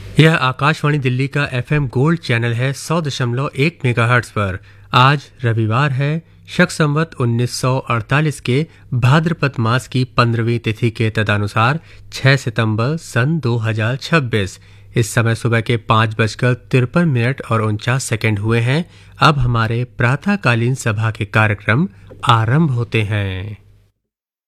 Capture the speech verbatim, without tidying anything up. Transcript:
यह आकाशवाणी दिल्ली का FM gold channel है सौ दशमलव एक मेगाहर्ट्ज पर। आज रविवार है, शक संवत उन्नीस सौ अड़तालीस के भाद्रपद मास की पंद्रहवीं तिथि के तदनुसार छह सितंबर सन दो हज़ार छब्बीस। इस समय सुबह के पाँच बजकर तिरपन मिनट और उनचास सेकंड हुए हैं। अब हमारे प्रातःकालीन सभा के कार्यक्रम आरंभ होते हैं।